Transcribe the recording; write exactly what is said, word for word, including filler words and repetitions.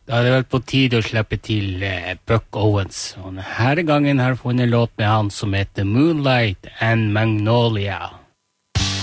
Da er det vel på tide å slippe til eh, Buck Owens. Og denne gangen har jeg funnet en låt med han som heter Moonlight and Magnolia.